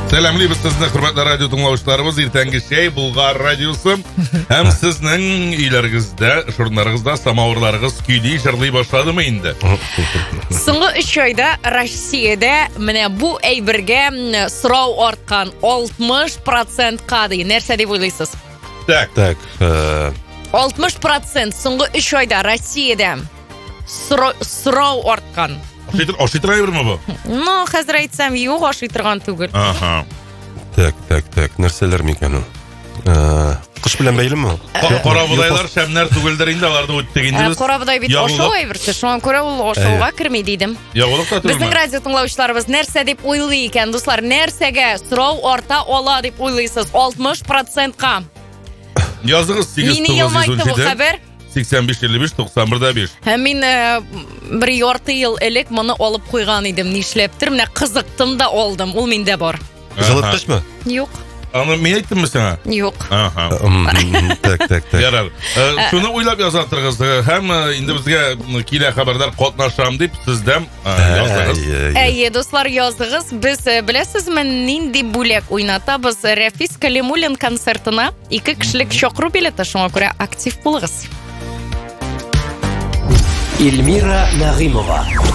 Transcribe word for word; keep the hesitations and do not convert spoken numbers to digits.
Сәлемлейбез сезне, хөрмәтле радио тыңлаучыларыбыз. Иртәнге шәй Булгар радиосы. Һәм сезнең өйләрегездә, шурыннарыгызда самавырларыгыз көйли, җырлый башладымы инде? Соңгы өч айда Россиядә менә бу әйбергә сорау арткан алтмыш процентка ди. Нәрсә дип уйлыйсыз? Так, Так, э, алтмыш процент соңгы өч айда Россиядә сорау, сорау арткан. Ашыйтыр әйберме бу? Ну, хәзер әйтсәм, юк, ашый торган түгел. Аха. так, так, так, нәрсәләр микән ул? Э, Кыш белән бәйлеме ул? Кара будайлар шәмнәр түгелдер инде, аларны үттек инде без. Кара будай бит ашау әйберсе, шуңа күрә ул ашауга керми дидем. Ягулык та Безнең түгелме? радио тыңлаучыларыбыз нәрсә дип уйлый икән, дуслар? Нәрсәгә сорау арта ала дип уйлыйсыз? алтмыш процентка. Языгыз сигез Мине тугыз елмайтты йөз бу ун җиде хәбәр. сиксән биш илле биш туксан бер дә биш. Һәм мин э, бер ярты ел элек моны алып куйган идем. Нишләптер? Менә кызыктым да алдым. Ул миндә бар. Жылыткычмы? Юк, Аны мин әйттемме сиңа? юк. Аха. М, Так, так, так. Ярар. Э, Шуны уйлап язатыргыз. Һәм э, инде безгә килә хәбәрдар катнашам дип сездән языгыз. Әй, әй, Әйе, дуслар, языгыз. Без э, беләсезме нинди бүләк уйнатабыз? Рәфис Калимуллин концертына ике кешелек чакыру билеты, шуңа күрә актив булыгыз. Эльмира Нагимова.